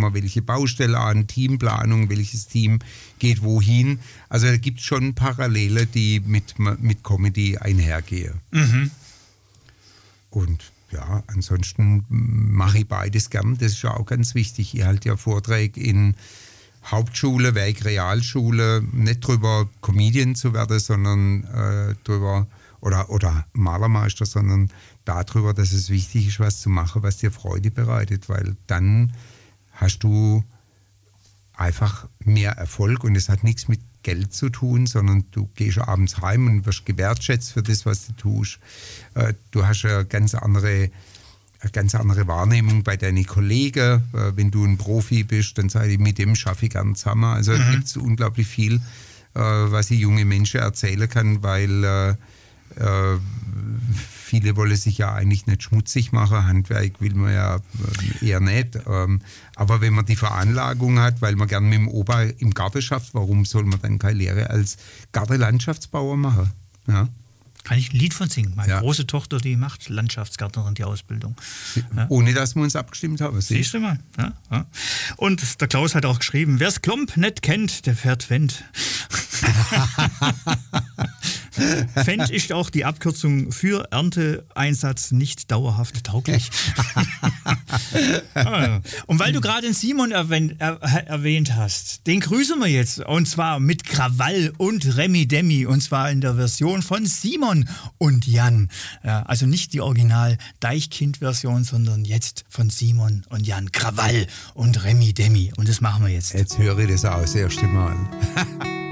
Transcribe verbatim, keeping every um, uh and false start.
wir welche Baustelle an, Teamplanung, welches Team geht wohin. Also da gibt es schon Parallele, die mit, mit Comedy einhergehen. Mhm. Und ja, ansonsten mache ich beides gern. Das ist ja auch ganz wichtig. Ich halte ja Vorträge in Hauptschule, Werk, Realschule, nicht drüber Comedian zu werden, sondern äh, drüber oder, oder Malermeister, sondern darüber, dass es wichtig ist, was zu machen, was dir Freude bereitet, weil dann hast du einfach mehr Erfolg und es hat nichts mit Geld zu tun, sondern du gehst abends heim und wirst gewertschätzt für das, was du tust. Äh, du hast eine ganz andere eine ganz andere Wahrnehmung bei deinen Kollegen. Wenn du ein Profi bist, dann sage ich, mit dem schaffe ich gern zusammen. Also mhm. gibt es unglaublich viel, was ich junge Menschen erzählen kann, weil äh, viele wollen sich ja eigentlich nicht schmutzig machen. Handwerk will man ja eher nicht. Aber wenn man die Veranlagung hat, weil man gern mit dem Opa im Garten schafft, warum soll man dann keine Lehre als Gartenlandschaftsbauer machen? Ja. Kann ich ein Lied von singen. Meine ja. große Tochter, die macht Landschaftsgärtnerin, die Ausbildung. Ja. Ohne, dass wir uns abgestimmt haben. Siehst du mal. Ja, ja. Und der Klaus hat auch geschrieben, wer's Klomp nicht kennt, der fährt Fendt. Fendt ist auch die Abkürzung für Ernteeinsatz nicht dauerhaft tauglich. Und weil du gerade den Simon erwähnt, er, erwähnt hast, den grüßen wir jetzt. Und zwar mit Krawall und Remi Demi. Und zwar in der Version von Simon und Jan. Ja, also nicht die Original-Deichkind-Version, sondern jetzt von Simon und Jan. Krawall und Remi Demi. Und das machen wir jetzt. Jetzt höre ich das auch das erste Mal.